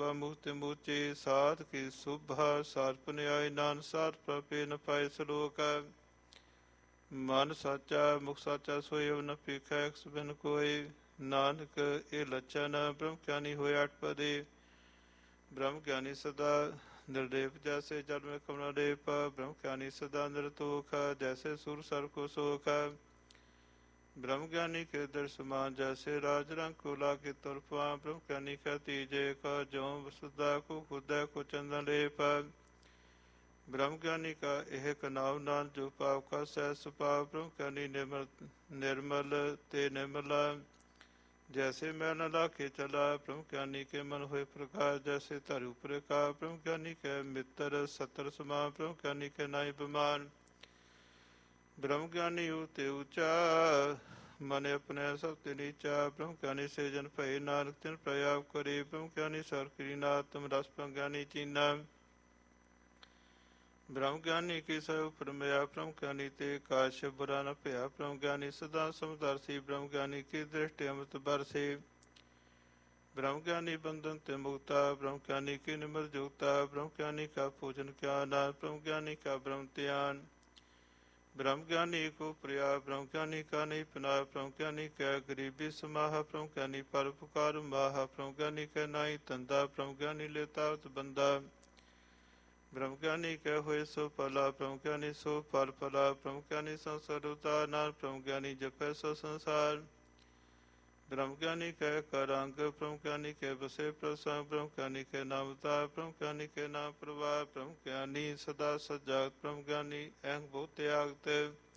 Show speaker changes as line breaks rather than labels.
ਕਿਰਪਾ ਮੁਕਤਿ ਮੂਚੀ ਸਾਧ ਕੀ ਸੁਭਾ ਸਾਰ ਪੁਨਿਆਈ ਨਾਨਕ ਸਾਰ ਪ੍ਰਪੇ ਨ ਪਾਏ ਸਲੋਕ ਮਨ ਸਾਚਾ ਮੁਖ ਸਾਚਾ ਸੋਇ ਨ ਪੀਖੈ ਇਕ ਬਿਨ ਕੋਈ ਨਾਨਕ ਇਹ ਲੱਛਣ ਬ੍ਰਹਮ ਗਿਆਨੀ ਹੋਏ ਅਠ ਪਦੇ ਬ੍ਰਹਮ ਗਿਆਨੀ ਸਦਾ ਨਿਰਲੇਪ ਜੈਸੇ ਜਲ ਮੈਂ ਕਮਲਾ ਲੇਪ ਬ੍ਰਹਮ ਗਿਆਨੀ ਸਦਾ ਨਿਰਤੋਖ ਜੈਸੇ ਸੁਰ ਸਰ ਕੋ ਸੋਖ ब्रह्म ज्ञानी के दर्शमान जैसे राज रंग को लागे तुरपा ब्रह्म ज्ञानी का तीजे का जो वसुदा को खुदा को चंदन लेप ब्रह्म ज्ञानी का एक नाव नान जो पाप का सह सुपाव ब्रह्म ज्ञानी निर्मल ते निर्मला जैसे मैं न लाखे चला ब्रह्म ज्ञानी के मन हुए प्रकाश जैसे तरु प्रकाश ब्रह्म ज्ञानी के मित्र सतर समान ब्रह्म ज्ञानी के नाई बमान ब्रह्म ज्ञानी ऊते ऊंचा मन अपने सब ते नीचा ब्रह्म ज्ञानी से जन भय नानक तिन प्रयाग करे ब्रह्म ज्ञानी सर नाथ तुम रस ज्ञानी चीना ब्रह्म ज्ञानी की सब प्रमया ब्रह्म ज्ञानी ते काश बुरा न भया ब्रह्म ज्ञानी सदा समदर्शी ब्रह्म ज्ञानी की दृष्टि अमृत बरसे ब्रह्म ज्ञानी बंधन ते मुक्ता ब्रह्म ज्ञानी की निमर जुगता ब्रह्म ज्ञानी का पूजन ज्ञान ब्रह्म ज्ञानी का ब्रह्म ध्यान ब्रह्म ज्ञानी को प्रिया ब्रह्म ज्ञानी का नहीं पना ब्रह्म ज्ञानी का गरीबी समाह ब्रह्म ज्ञानी पर पुकार माह ब्रह्म ज्ञानी का नाई धंधा ब्रह्म ज्ञानी लेता बंदा ब्रह्म ज्ञानी के हुए सो फला ब्रह्म ज्ञानी सो फल फला ब्रह्म ज्ञानी संसार उतार नान ब्रह्म ज्ञानी जपै सो संसार ब्रह्म ज्ञानी के करांग ब्रह्म ज्ञानी के बसे प्रसंग ब्रह्म ज्ञानी के नाम उतार ब्रह्म ज्ञानी के नाम प्रवाह ब्रह्म ज्ञानी सदा सजागत ब्रह्म ज्ञानी अहं भूत त्यागत